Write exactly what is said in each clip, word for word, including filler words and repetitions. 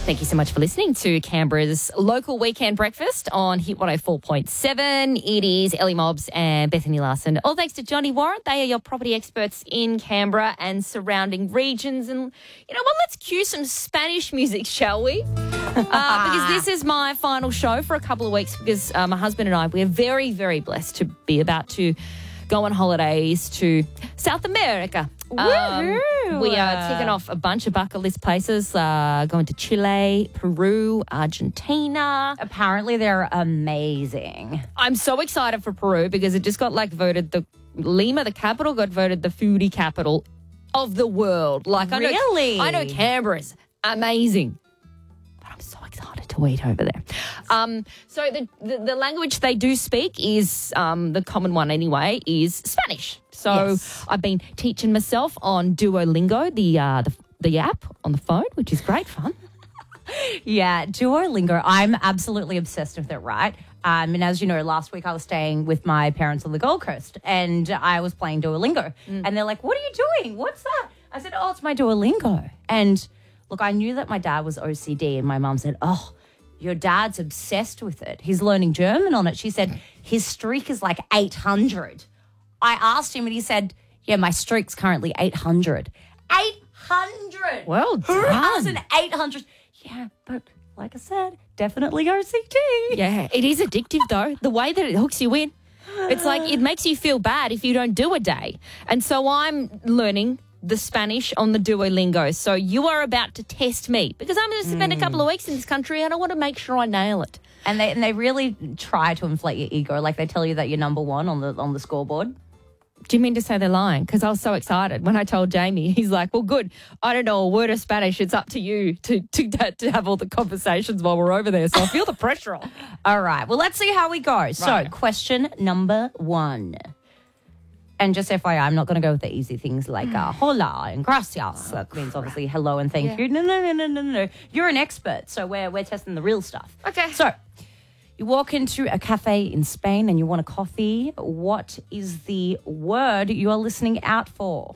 Thank you so much for listening to Canberra's local weekend breakfast on Hit one oh four point seven. It is Ellie Mobbs and Bethany Larson. All thanks to Johnny Warren. They are your property experts in Canberra and surrounding regions. And you know what? Let's cue some Spanish music, shall we? uh, because this is my final show for a couple of weeks because uh, my husband and I, we're very, very blessed to be about to go on holidays to South America. Um, we are ticking off a bunch of bucket list places, uh, going to Chile, Peru, Argentina. Apparently they're amazing. I'm so excited for Peru because it just got like voted, the Lima, the capital, got voted the foodie capital of the world. Like I Really? know, I know Canberra's amazing. I'm so excited to eat over there. Um, so the, the the language they do speak is um, the common one anyway is Spanish. So Yes. I've been teaching myself on Duolingo, the uh, the the app on the phone, which is great fun. Yeah, Duolingo. I'm absolutely obsessed with it, right? Um, and as you know, last week I was staying with my parents on the Gold Coast and I was playing Duolingo. Mm. And they're like, what are you doing? What's that? I said, oh, it's my Duolingo. And look, I knew that my dad was O C D and my mum said, oh, your dad's obsessed with it. He's learning German on it. She said, his streak is like eight hundred. I asked him and he said, yeah, my streak's currently eight hundred. eight hundred! Well Who has done. an eight hundred? Yeah, but like I said, definitely O C D. Yeah, it is addictive though. The way that it hooks you in, it's like it makes you feel bad if you don't do a day. And so I'm learning the Spanish on the Duolingo. So you are about to test me because I'm going to spend mm. a couple of weeks in this country and I want to make sure I nail it. And they and they really try to inflate your ego. Like they tell you that you're number one on the on the scoreboard. Do you mean to say they're lying? Because I was so excited when I told Jamie. He's like, well, good. I don't know a word of Spanish. It's up to you to to, to have all the conversations while we're over there. So I feel the pressure on. All right. Well, let's see how we go. Right. So question number one. And just F Y I, I'm not going to go with the easy things like uh, hola and gracias. That means obviously hello and thank Yeah. you. No, no, no, no, no, no. You're an expert, so we're we're testing the real stuff. Okay. So you walk into a cafe in Spain and you want a coffee. What is the word you are listening out for?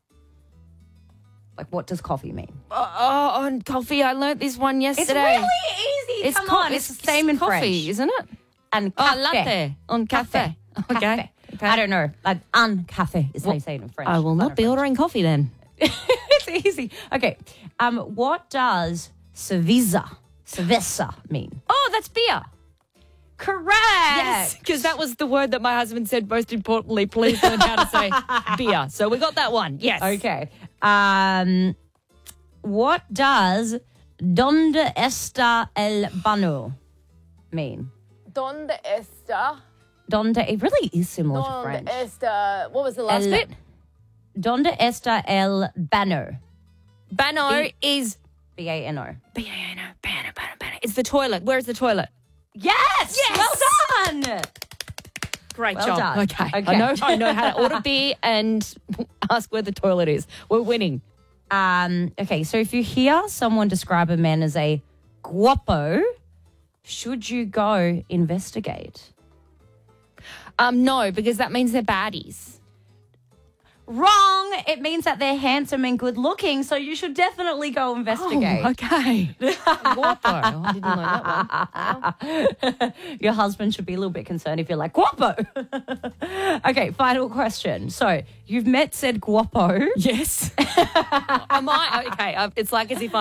Like, what does coffee mean? Oh, oh, on coffee, I learnt this one It's yesterday. really easy. Come co- on, it's, the same in coffee, French. isn't it? And Oh, café. latte on cafe. Cafe. Okay. Cafe. Okay. I don't know. Like, un café is how you say it in French. I will not be French. ordering coffee then. It's easy. Okay. Um, what does cerveza, cerveza mean? Oh, that's beer. Correct. Yes, because that was the word that my husband said most importantly, please learn how to say beer. So we got that one. Yes. Okay. Um, what does donde está el baño mean? Donde está? Donde, it really is similar to Donde French. está? What was the last El- bit? Donde está el baño? Bano B- is B A N O. B A N O. Bano, bano, bano. It's the toilet. Where's the toilet? Yes! Yes! Well done! Great Well job. done. Okay. Okay. I know. I know how to order beer and ask where the toilet is. We're winning. Um, okay, so if you hear someone describe a man as a guapo, should you go investigate? Um, no, because that means they're baddies. Wrong. It means that they're handsome and good looking, so you should definitely go investigate. Oh, okay. Guapo. Oh, I didn't know that one. Your husband should be a little bit concerned if you're like, guapo. Okay, final question. So you've met said guapo. Yes. Am I? Okay. uh, It's like as if I